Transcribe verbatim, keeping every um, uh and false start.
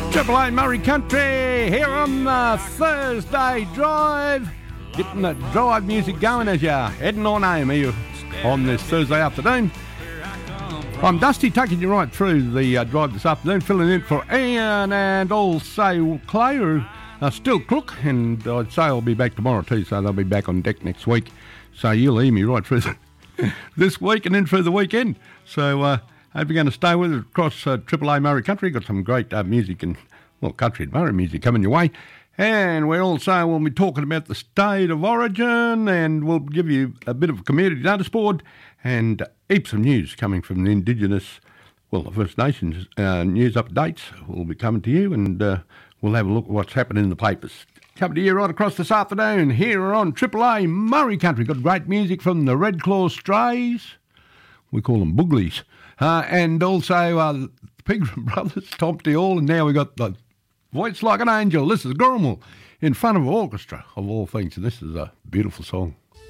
Triple A Murray Country here on the Thursday Drive. Getting the drive music going as you're heading on home here on this Thursday afternoon. I'm Dusty, taking you right through the uh, drive this afternoon, filling in for Ian and also Clay, who are still cook, and I'd say I'll be back tomorrow too, so they'll be back on deck next week. So you'll hear me right through the, this week and then through the weekend. So uh, hope you're going to stay with us across uh, Triple A Murray Country. Got some great uh, music and, well, country and Murray music coming your way. And we also will be talking about the state of origin, and we'll give you a bit of a community notice board and heaps of news coming from the Indigenous, well, the First Nations uh, news updates will be coming to you, and uh, we'll have a look at what's happening in the papers. Coming to you right across this afternoon here on Triple A Murray Country. Got great music from the Red Claw Strays. We call them Booglies. Uh, and also uh, the Pegram Brothers, Tom T. Hall, and now we got the Voice Like an Angel. This is Gormal in front of an orchestra, of all things, and this is a beautiful song.